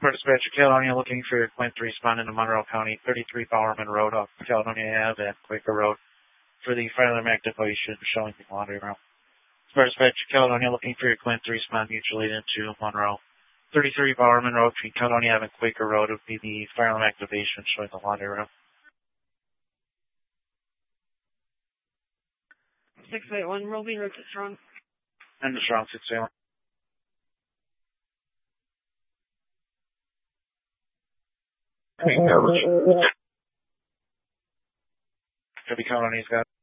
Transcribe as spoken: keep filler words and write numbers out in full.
Dispatcher Caledonia looking for your Quint to respond into Monroe County, thirty-three Bowerman Road off Caledonia Ave and Quaker Road for the fire alarm activation showing the laundry room. Dispatcher Caledonia looking for your Quint to respond mutually into Monroe. thirty-three Bowerman Road between Caledonia Ave and Quaker Road would be the fire alarm activation showing the laundry room. six eight one, Roby, Road to Strong. And the Strong six eight one. Copy, Caledonia's got